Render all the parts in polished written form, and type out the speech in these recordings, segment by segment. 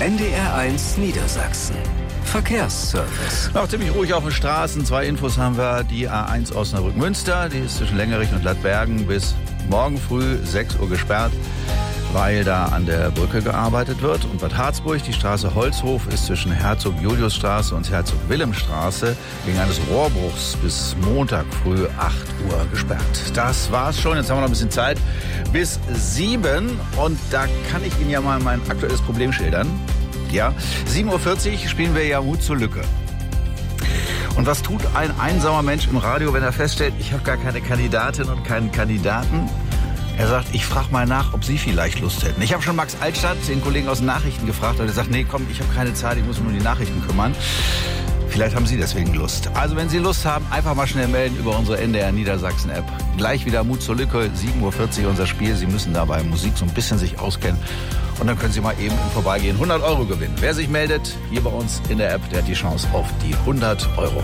NDR1 Niedersachsen. Verkehrsservice. Noch ziemlich ruhig auf den Straßen. 2 Infos haben wir. Die A1 Osnabrück-Münster, die ist zwischen Längerich und Ladbergen bis morgen früh 6 Uhr gesperrt, weil da an der Brücke gearbeitet wird. Und Bad Harzburg, die Straße Holzhof, ist zwischen Herzog-Julius-Straße und Herzog-Wilhelm-Straße wegen eines Rohrbruchs bis Montag früh 8 Uhr gesperrt. Das war's schon. Jetzt haben wir noch ein bisschen Zeit bis 7. Und da kann ich Ihnen ja mal mein aktuelles Problem schildern. Ja, 7.40 Uhr spielen wir ja Mut zur Lücke. Und was tut ein einsamer Mensch im Radio, wenn er feststellt, ich habe gar keine Kandidatin und keinen Kandidaten? Er sagt, ich frage mal nach, ob Sie vielleicht Lust hätten. Ich habe schon Max Altstadt, den Kollegen aus den Nachrichten, gefragt. Und er sagt, nee, komm, ich habe keine Zeit, ich muss mich um die Nachrichten kümmern. Vielleicht haben Sie deswegen Lust. Also wenn Sie Lust haben, einfach mal schnell melden über unsere NDR Niedersachsen App. Gleich wieder Mut zur Lücke, 7.40 Uhr unser Spiel. Sie müssen dabei Musik so ein bisschen sich auskennen. Und dann können Sie mal eben im Vorbeigehen 100 Euro gewinnen. Wer sich meldet, hier bei uns in der App, der hat die Chance auf die 100 Euro.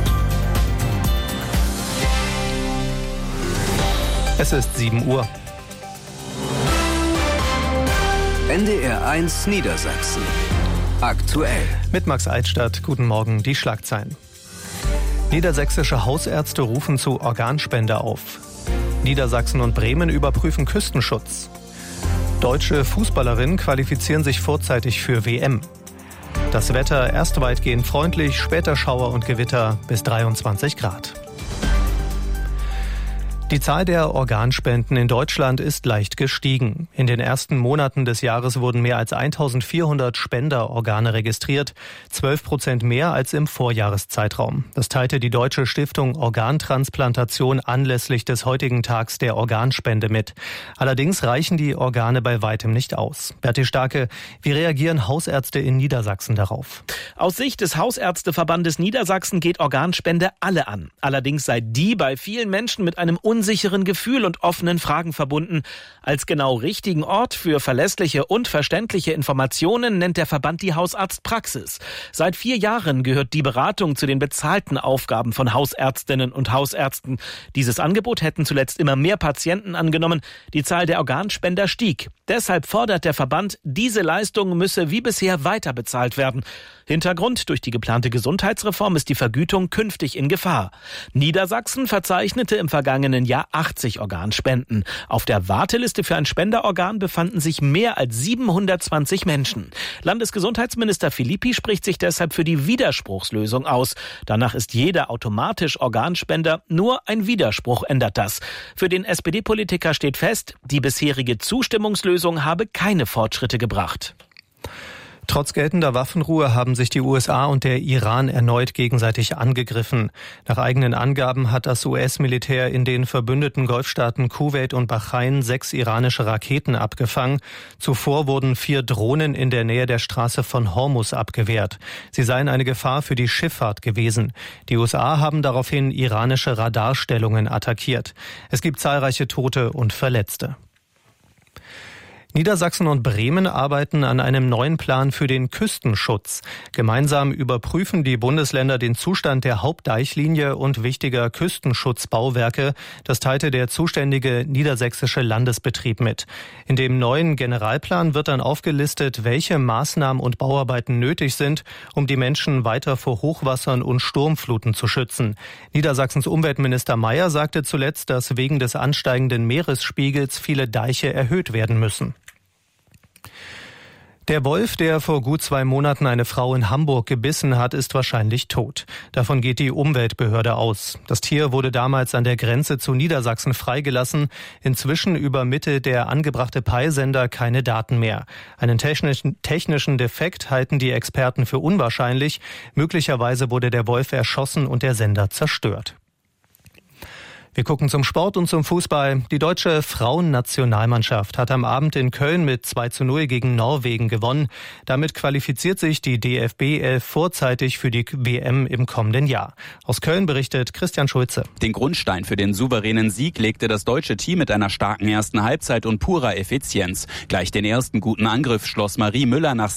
Es ist 7 Uhr. NDR1 Niedersachsen. Aktuell. Mit Max Altstadt. Guten Morgen, die Schlagzeilen. Niedersächsische Hausärzte rufen zu Organspende auf. Niedersachsen und Bremen überprüfen Küstenschutz. Deutsche Fußballerinnen qualifizieren sich vorzeitig für WM. Das Wetter erst weitgehend freundlich, später Schauer und Gewitter bis 23 Grad. Die Zahl der Organspenden in Deutschland ist leicht gestiegen. In den ersten Monaten des Jahres wurden mehr als 1400 Spenderorgane registriert, 12% mehr als im Vorjahreszeitraum. Das teilte die Deutsche Stiftung Organtransplantation anlässlich des heutigen Tags der Organspende mit. Allerdings reichen die Organe bei weitem nicht aus. Berti Starke, wie reagieren Hausärzte in Niedersachsen darauf? Aus Sicht des Hausärzteverbandes Niedersachsen geht Organspende alle an. Allerdings sei die bei vielen Menschen mit einem unsicheren Gefühl und offenen Fragen verbunden. Als genau richtigen Ort für verlässliche und verständliche Informationen nennt der Verband die Hausarztpraxis. Seit 4 Jahren gehört die Beratung zu den bezahlten Aufgaben von Hausärztinnen und Hausärzten. Dieses Angebot hätten zuletzt immer mehr Patienten angenommen. Die Zahl der Organspender stieg. Deshalb fordert der Verband, diese Leistung müsse wie bisher weiter bezahlt werden. Hintergrund: durch die geplante Gesundheitsreform ist die Vergütung künftig in Gefahr. Niedersachsen verzeichnete im vergangenen Jahr 80 Organspenden. Auf der Warteliste für ein Spenderorgan befanden sich mehr als 720 Menschen. Landesgesundheitsminister Philippi spricht sich deshalb für die Widerspruchslösung aus. Danach ist jeder automatisch Organspender, nur ein Widerspruch ändert das. Für den SPD-Politiker steht fest, die bisherige Zustimmungslösung habe keine Fortschritte gebracht. Trotz geltender Waffenruhe haben sich die USA und der Iran erneut gegenseitig angegriffen. Nach eigenen Angaben hat das US-Militär in den verbündeten Golfstaaten Kuwait und Bahrain 6 iranische Raketen abgefangen. Zuvor wurden 4 Drohnen in der Nähe der Straße von Hormuz abgewehrt. Sie seien eine Gefahr für die Schifffahrt gewesen. Die USA haben daraufhin iranische Radarstellungen attackiert. Es gibt zahlreiche Tote und Verletzte. Niedersachsen und Bremen arbeiten an einem neuen Plan für den Küstenschutz. Gemeinsam überprüfen die Bundesländer den Zustand der Hauptdeichlinie und wichtiger Küstenschutzbauwerke. Das teilte der zuständige niedersächsische Landesbetrieb mit. In dem neuen Generalplan wird dann aufgelistet, welche Maßnahmen und Bauarbeiten nötig sind, um die Menschen weiter vor Hochwassern und Sturmfluten zu schützen. Niedersachsens Umweltminister Mayer sagte zuletzt, dass wegen des ansteigenden Meeresspiegels viele Deiche erhöht werden müssen. Der Wolf, der vor gut 2 Monaten eine Frau in Hamburg gebissen hat, ist wahrscheinlich tot. Davon geht die Umweltbehörde aus. Das Tier wurde damals an der Grenze zu Niedersachsen freigelassen. Inzwischen übermittelt der angebrachte Peilsender keine Daten mehr. Einen technischen Defekt halten die Experten für unwahrscheinlich. Möglicherweise wurde der Wolf erschossen und der Sender zerstört. Wir gucken zum Sport und zum Fußball. Die deutsche Frauennationalmannschaft hat am Abend in Köln mit 2:0 gegen Norwegen gewonnen. Damit qualifiziert sich die DFB 11 vorzeitig für die WM im kommenden Jahr. Aus Köln berichtet Christian Schulze. Den Grundstein für den souveränen Sieg legte das deutsche Team mit einer starken ersten Halbzeit und purer Effizienz. Gleich den ersten guten Angriff schloss Marie Müller nach